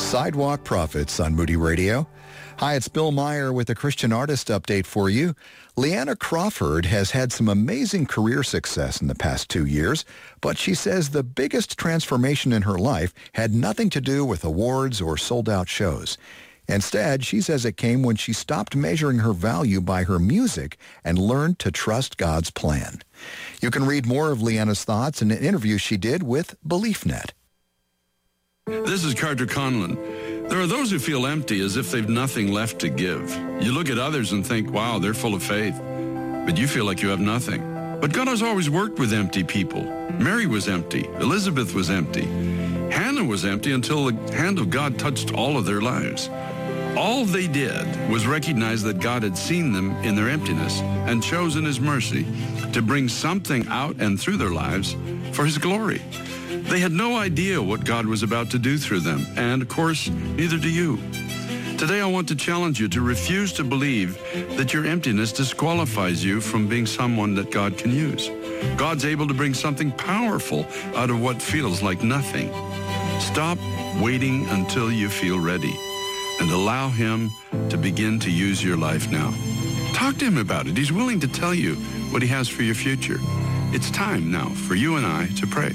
Sidewalk Prophets on Moody Radio. Hi, it's Bill Meyer with a Christian Artist Update for you. Leanna Crawford has had some amazing career success in the past 2 years, but she says the biggest transformation in her life had nothing to do with awards or sold-out shows. Instead, she says it came when she stopped measuring her value by her music and learned to trust God's plan. You can read more of Leanna's thoughts in an interview she did with BeliefNet. This is Carter Conlon. There are those who feel empty as if they've nothing left to give. You look at others and think, wow, they're full of faith. But you feel like you have nothing. But God has always worked with empty people. Mary was empty. Elizabeth was empty. Hannah was empty until the hand of God touched all of their lives. All they did was recognize that God had seen them in their emptiness and chose in his mercy to bring something out and through their lives for his glory. They had no idea what God was about to do through them, and of course, neither do you. Today I want to challenge you to refuse to believe that your emptiness disqualifies you from being someone that God can use. God's able to bring something powerful out of what feels like nothing. Stop waiting until you feel ready and allow him to begin to use your life now. Talk to him about it. He's willing to tell you what he has for your future. It's time now for you and I to pray.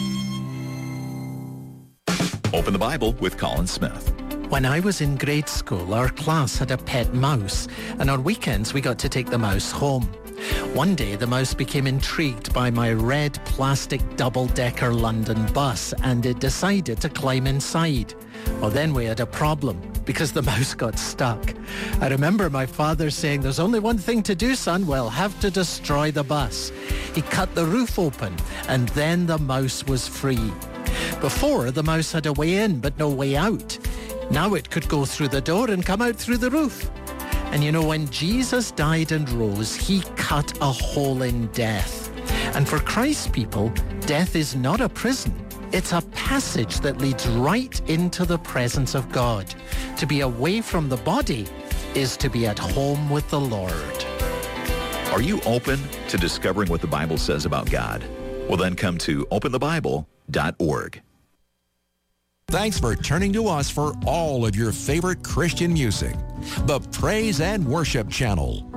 Open the Bible with Colin Smith. When I was in grade school, our class had a pet mouse, and on weekends we got to take the mouse home. One day the mouse became intrigued by my red plastic double-decker London bus, and it decided to climb inside. Well, then we had a problem because the mouse got stuck. I remember my father saying, "There's only one thing to do, son. We'll have to destroy the bus." He cut the roof open, and then the mouse was free. Before, the mouse had a way in but no way out. Now it could go through the door and come out through the roof. And you know, when Jesus died and rose, he cut a hole in death. And for Christ's people, death is not a prison. It's a passage that leads right into the presence of God. To be away from the body is to be at home with the Lord. Are you open to discovering what the Bible says about God? Well, then come to openthebible.org. Thanks for turning to us for all of your favorite Christian music. The Praise and Worship Channel.